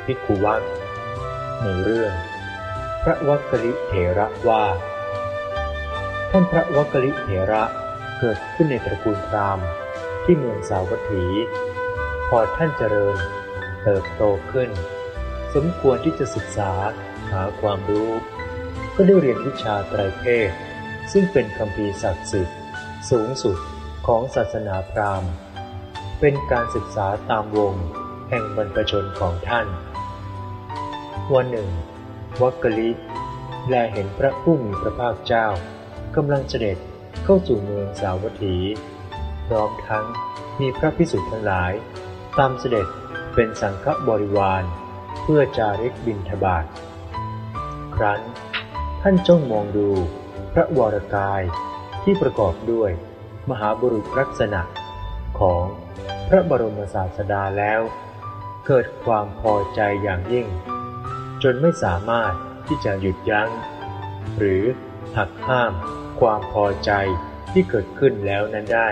ภิกขุวักในเรื่องพระวักกลิเถระว่าท่านพระวักกลิเถระเกิดขึ้นในตระกูลพราหมณ์ที่เมืองสาวัตถี พอท่านเจริญเติบโตขึ้นสมควรที่จะศึกษาหาความรู้ก็ได้เรียนวิชาไตรเพศซึ่งเป็นคัมภีร์ศักดิ์สิทธิ์สูงสุดของศาสนาพราหมณ์เป็นการศึกษาตามวงแห่งบรรพชนของท่านวันหนึ่งวักกลิแลเห็นพระผู้มีพระภาคเจ้ากำลังเสด็จเข้าสู่เมืองสาวัตถีพร้อมทั้งมีพระภิกษุทั้งหลายตามเสด็จเป็นสังฆบริวารเพื่อจาริกบิณฑบาตครั้นท่านจ้องมองดูพระวรกายที่ประกอบด้วยมหาบุรุษลักษณะของพระบรมศาสดาแล้วเกิดความพอใจอย่างยิ่งจนไม่สามารถที่จะหยุดยั้งหรือหักห้ามความพอใจที่เกิดขึ้นแล้วนั้นได้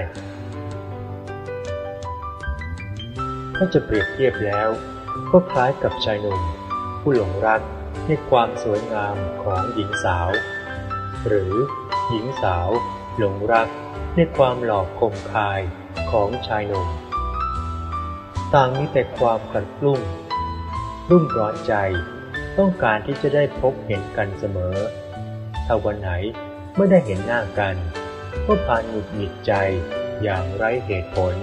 ถ้าจะเปรียบเทียบแล้วก็คล้ายกับชายหนุ่มผู้หลงรักในความสวยงามของหญิงสาวหรือหญิงสาวหลงรักในความหล่อคมคายของชายหนุ่มต่างมีแต่ความกลั่นกลุ้มรุ่มร้อนใจต้องการที่จะได้พบเห็นกันเสมอถ้าวันไหนไม่ได้เห็นหน้ากันก็พานหงุดหงิดใจอย่างไร้เหตุผล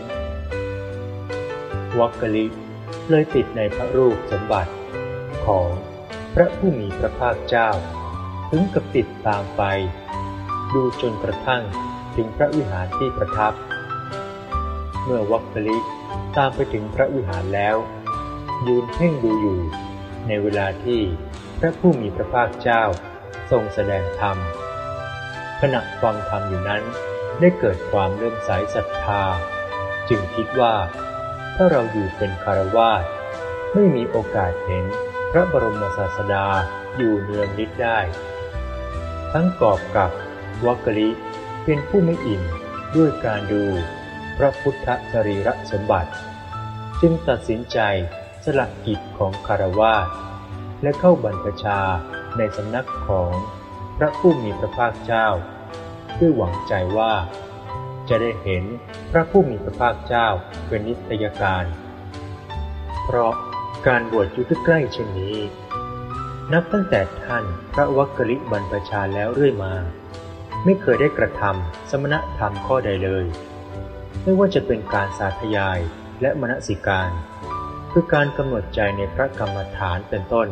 วักกลิเลยติดในพระรูปสมบัติของพระผู้มีพระภาคเจ้าถึงกับติดตามไปดูจนกระทั่งถึงพระวิหารที่ประทับเมื่อวักกลิตามไปถึงพระวิหารแล้วยืนเพ่งดูอยู่ในเวลาที่พระผู้มีพระภาคเจ้าทรงแสดงธรรมขณะฟังธรรมอยู่นั้นได้เกิดความเลื่อมใสศรัทธาจึงคิดว่าถ้าเราอยู่เป็นคฤหัสถ์ไม่มีโอกาสเห็นพระบรมศาสดาอยู่เนืองนิดได้ทั้งกอบกับวักกลิเป็นผู้ไม่อิ่มด้วยการดูพระพุทธสรีระสมบัติจึงตัดสินใจสละกิจของคฤหัสถ์และเข้าบรรพชาในสำนักของพระผู้มีพระภาคเจ้าด้วยหวังใจว่าจะได้เห็นพระผู้มีพระภาคเจ้าเป็นนิตยการเพราะการบวชอยู่ใกล้ๆเช่นนี้นับตั้งแต่ท่านพระวักกลิบรรพชาแล้วเรื่อยมาไม่เคยได้กระทำสมณธรรมข้อใดเลยไม่ว่าจะเป็นการสาธยายและมนสิการคือการกำหนดใจในพระกรรมฐานเป็นต้น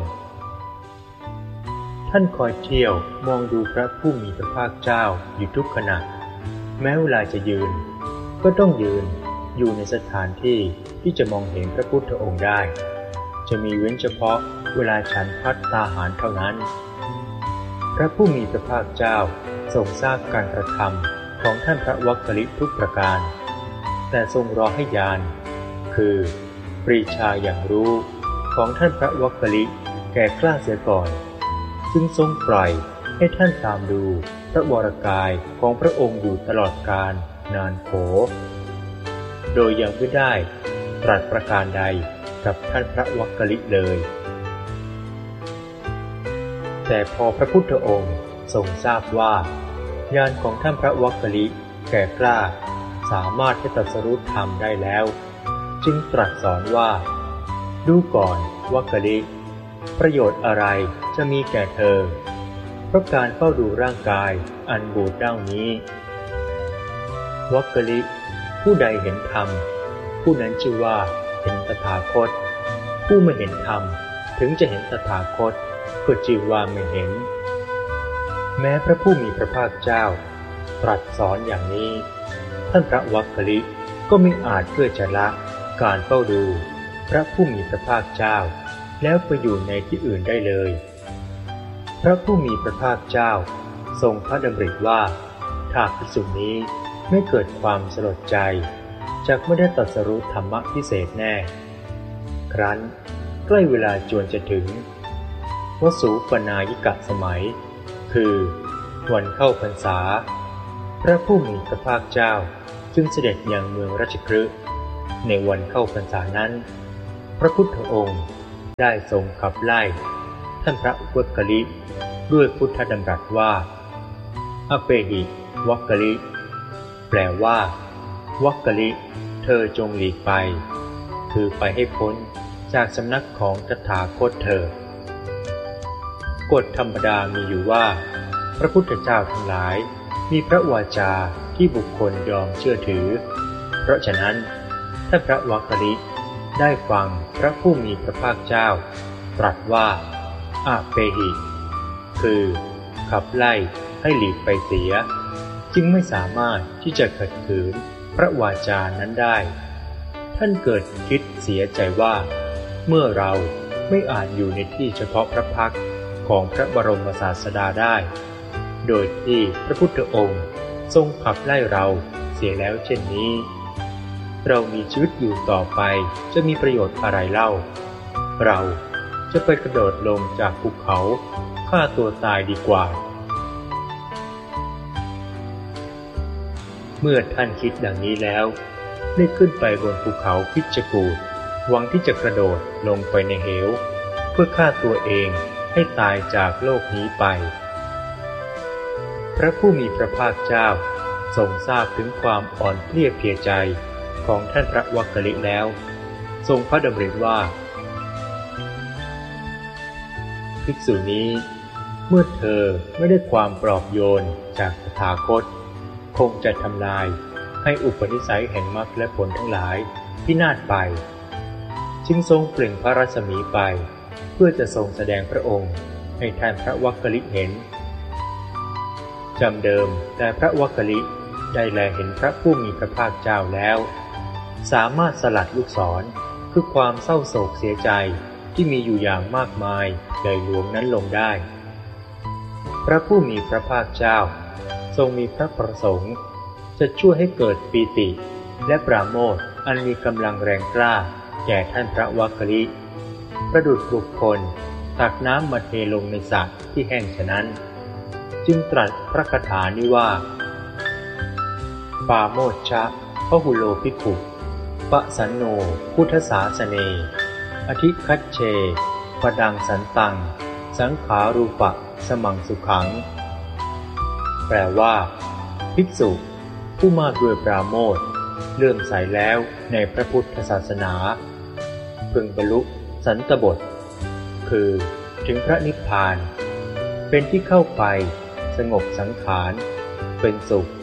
ท่านคอยเที่ยวมองดูพระผู้มีพระภาคเจ้าอยู่ทุกขณะแม้เวลาจะยืนก็ต้องยืนอยู่ในสถานที่ที่จะมองเห็นพระพุทธองค์ได้จะมีเว้นเฉพาะเวลาฉันภัตตาหารเท่านั้นพระผู้มีพระภาคเจ้าทรงทราบการกระทำของท่านพระวักกลิทุกประการแต่ทรงรอให้ญาณคือปรีชาอย่างรู้ของท่านพระวักกลิแก่กล้าเสียก่อนจึงทรงปล่อยให้ท่านตามดูพระวรกายของพระองค์อยู่ตลอดกาลนานโขโดยยังไม่ได้ตรัสประการใดกับท่านพระวักกลิเลยแต่พอพระพุทธองค์ทรงทราบว่าญาณของท่านพระวักกลิแก่กล้าสามารถให้ตรัสรู้ธรรมได้แล้วจึงตรัสสอนว่าดูก่อนวักกลิประโยชน์อะไรจะมีแก่เธอเพราะการเฝ้าดูร่างกายอันบูดเน่านี้วักกลิผู้ใดเห็นธรรมผู้นั้นชื่อว่าเห็นตถาคตผู้ไม่เห็นธรรมถึงจะเห็นตถาคตก็ชื่อว่าไม่เห็นแม้พระผู้มีพระภาคเจ้าตรัสสอนอย่างนี้ท่านพระวักกลิก็ไม่อาจเพื่อจะละการเฝ้าดูพระผู้มีพระภาคเจ้าแล้วไปอยู่ในที่อื่นได้เลยพระผู้มีพระภาคเจ้าทรงพระดำริว่าถ้าภิกษุนี้ไม่เกิดความสลดใจจักไม่ได้ตรัสรู้ธรรมะพิเศษแน่ครั้นใกล้เวลาจวนจะถึงวสูปนายิกะสมัยคือวันเข้าพรรษาพระผู้มีพระภาคเจ้าจึงเสด็จยังเมืองราชคฤห์ในวันเข้าพรรษานั้นพระพุทธองค์ได้ทรงขับไล่ท่านพระวักกลิด้วยพุทธดำรัสว่าอเปหิวักกลิแปลว่าวักกลิเธอจงหลีกไปคือไปให้พ้นจากสำนักของตถาคตเธอกฎธรรมดามีอยู่ว่าพระพุทธเจ้าทั้งหลายมีพระวาจาที่บุคคลยอมเชื่อถือเพราะฉะนั้นท่านพระวักกลิได้ฟังพระผู้มีพระภาคเจ้าตรัสว่าอาเปหิคือขับไล่ให้หลีกไปเสียจึงไม่สามารถที่จะขัดขืนพระวาจานั้นได้ท่านเกิดคิดเสียใจว่าเมื่อเราไม่อาจอยู่ในที่เฉพาะพระพักตร์ของพระบรมศาสดาได้โดยที่พระพุทธองค์ทรงขับไล่เราเสียแล้วเช่นนี้เรามีชีวิตอยู่ต่อไปจะมีประโยชน์อะไรเล่าเราจะไปกระโดดลงจากภูเขาฆ่าตัวตายดีกว่าเมื่อท่านคิดดังนี้แล้วได้ขึ้นไปบนภูเขาคิชกูฏหวังที่จะกระโดดลงไปในเหวเพื่อฆ่าตัวเองให้ตายจากโลกนี้ไปพระผู้มีพระภาคเจ้าทรงทราบถึงความอ่อนเพลียเพลียใจของท่านพระวักกลิแล้วทรงพระดำริว่าภิกษุนี้เมื่อเธอไม่ได้ความปลอบโยนจากตถาคตคงจะทำลายให้อุปนิสัยแห่งมรรคและผลทั้งหลายพินาศไปจึงทรงเปล่งพระรัศมีไปเพื่อจะทรงแสดงพระองค์ให้ท่านพระวักกลิเห็นจำเดิมแต่พระวักกลิได้แลเห็นพระผู้มีพระภาคเจ้าแล้วสามารถสลัดลูกศรคือความเศร้าโศกเสียใจที่มีอยู่อย่างมากมายใหญ่หลวงนั้นลงได้พระผู้มีพระภาคเจ้าทรงมีพระประสงค์จะช่วยให้เกิดปีติและปราโมทย์อันมีกำลังแรงกล้าแก่ท่านพระวักกลิประดุจบุคคลตักน้ำมาเทลงในสระที่แห้งฉะนั้นจึงตรัสพระคาถานี้ว่าปาโมชฌะพหุโลภิกขุปะสันโนพุทธศาสเนอธิคัจเชปดังสันตังสังขารูปะสมังสุขังแปลว่าภิกษุผู้มากด้วยปราโมทย์เลื่อมใสแล้วในพระพุทธศาสนาพึงบรรลุสันตบทคือถึงพระนิพพานเป็นที่เข้าไปสงบสังขารเป็นสุข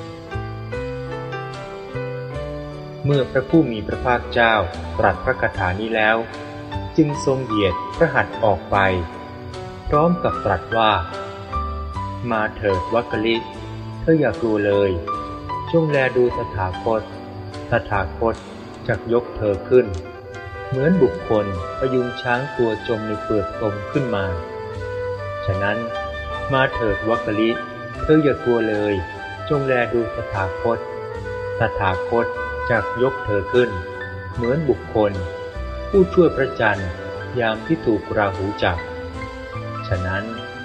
เมื่อพระผู้มีพระภาคเจ้าตรัสพระคาถานี้แล้วจึงทรงเหยียดพระหัตถ์ออกไปพร้อมกับตรัสว่ามาเถิดวักกลิเธออย่ากลัวเลยจงแลดูตถาคตจักยกเธอขึ้นเหมือนบุคคลพยุงช้างตัวจมในเปลือกตมขึ้นมาฉะนั้นมาเถิดวักกลิเธออย่ากลัวเลยจงแลดูตถาคตจักยกเธอขึ้นเหมือนบุคคลผู้ช่วยพระจันทร์ยามที่ถูกราหูจับฉะนั้น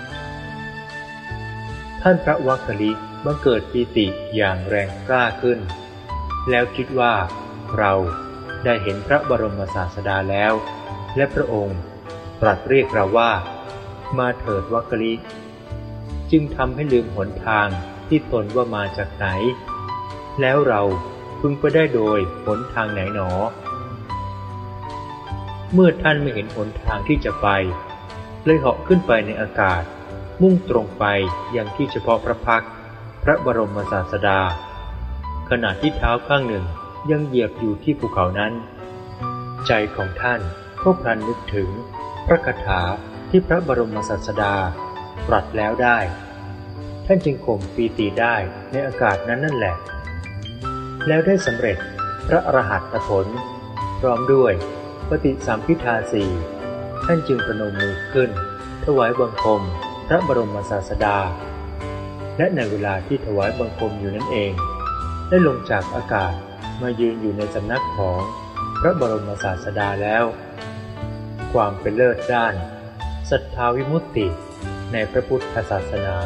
ท่านพระวักกลิบังเกิดปีติอย่างแรงกล้าขึ้นแล้วคิดว่าเราได้เห็นพระบรมศาสดาแล้วและพระองค์ตรัสเรียกเราว่ามาเถิดวักกลิจึงทำให้ลืมหนทางที่ตนว่ามาจากไหนแล้วเราพึงไปได้โดยหนทางไหนหนอเมื่อท่านไม่เห็นหนทางที่จะไปเลยเหาะขึ้นไปในอากาศมุ่งตรงไปยังที่เฉพาะพระพักตร์พระบรมศาสดาขณะที่เท้าข้างหนึ่งยังเหยียบอยู่ที่ภูเขานั้นใจของท่านก็พลันนึกถึงพระคาถาที่พระบรมศาสดาตรัสแล้วได้ท่านจึงข่มปีติได้ในอากาศนั้นนั่นแหละแล้วได้สำเร็จพระอรหัตผลพร้อมด้วยปฏิสัมภิทาสี่ท่านจึงประนมมือขึ้นถวายบังคมพระบรมศาสดาและในเวลาที่ถวายบังคมอยู่นั่นเองได้ลงจากอากาศมายืนอยู่ในสำนักของพระบรมศาสดาแล้วความเป็นเลิศด้านศรัทธาวิมุตติในพระพุทธศาสนา